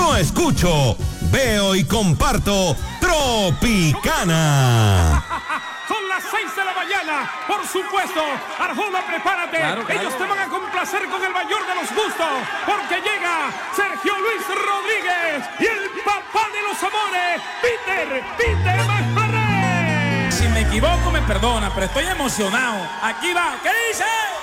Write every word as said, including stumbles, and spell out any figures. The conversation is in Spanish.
no escucho, veo y comparto Tropicana. Son las seis de la mañana, por supuesto. Arjona, prepárate. Claro, claro. Ellos te van a complacer con el mayor de los gustos, porque llega Sergio Luis Rodríguez y el papá de los amores, Peter, Peter Masparré. Si me equivoco, me perdona, pero estoy emocionado. Aquí va, ¿qué dice?